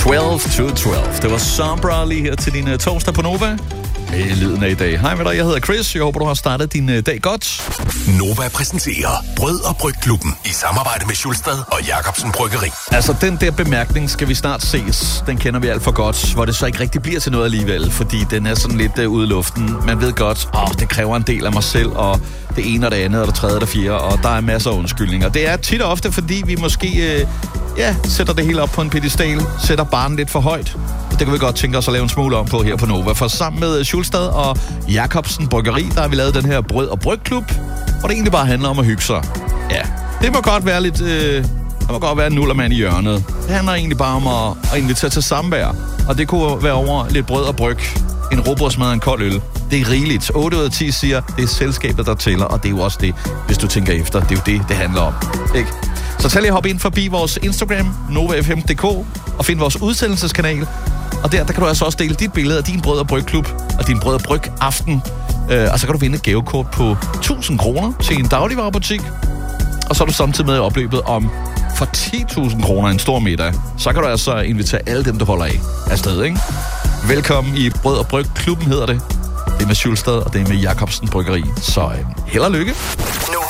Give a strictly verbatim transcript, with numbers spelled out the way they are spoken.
tolv to tolv. Det var Sombra lige her til din uh, torsdag på Nova. Hey, lyden af i dag. Hej med dig, jeg hedder Chris. Jeg håber, du har startet din uh, dag godt. Nova præsenterer Brød og Brygklubben i samarbejde med Schulstad og Jacobsen Bryggeri. Altså, den der bemærkning, skal vi snart ses, den kender vi alt for godt, hvor det så ikke rigtig bliver til noget alligevel, fordi den er sådan lidt uh, ude i luften. Man ved godt, åh, det kræver en del af mig selv, og det ene og det andet, og det tredje og det fjerde, og der er masser af undskyldninger. Det er tit og ofte, fordi vi måske, uh, ja, sætter det hele op på en pedestal, sætter barnen lidt for højt. Det kan vi godt tænke os at lave en smule om på her på Nova. For sammen med Schulstad og Jacobsen Bryggeri, der har vi lavet den her Brød og Brygklub, hvor det egentlig bare handler om at hygge sig. Ja, det må godt være lidt... Øh, det må godt være en nullermand i hjørnet. Det handler egentlig bare om at, at invitere til samvær. Og det kunne være over lidt brød og bryg. En rugbrødsmad og en kold øl. Det er rigeligt. otte ud af ti siger, det er selskabet, der tæller. Og det er jo også det, hvis du tænker efter. Det er jo det, det handler om. Ikke? Så tag lige hop ind forbi vores Instagram, nova f m punktum d k, og find vores udsendelseskanal. Og der, der kan du altså også dele dit billede af din Brød og Brygklub og din Brød og Bryg aften. Øh, og så kan du vinde et gavekort på tusind kroner til en dagligvarebutik. Og så er du samtidig med i opløbet om for ti tusind kroner en stor middag. Så kan du altså invitere alle dem, du holder af afsted, ikke? Velkommen i Brød og Brygklubben hedder det. Det er med Schulstad, og det er med Jacobsen Bryggeri. Så øh, held og lykke.